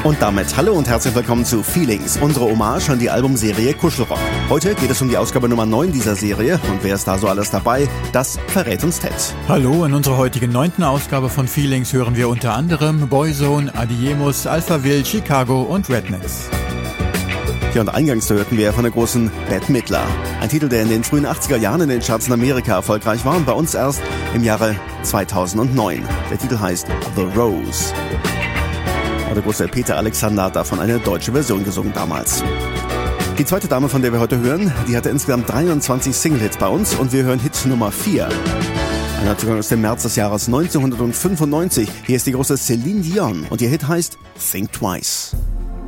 Und damit hallo und herzlich willkommen zu Feelings, unsere Hommage an die Albumserie Kuschelrock. Heute geht es um die Ausgabe Nummer 9 dieser Serie und wer ist da so alles dabei, das verrät uns Ted. Hallo, in unserer heutigen 9. Ausgabe von Feelings hören wir unter anderem Boyzone, Adiemus, Alphaville, Chicago und Rednecks. Ja, und eingangs hörten wir von der großen Bette Midler. Ein Titel, der in den frühen 80er Jahren in den Charts in Amerika erfolgreich war und bei uns erst im Jahre 2009. Der Titel heißt The Rose. Der große Peter Alexander hat davon eine deutsche Version gesungen damals. Die zweite Dame, von der wir heute hören, die hatte insgesamt 23 Single-Hits bei uns und wir hören Hit Nummer 4. Ein Neuzugang aus dem März des Jahres 1995. Hier ist die große Celine Dion und ihr Hit heißt Think Twice.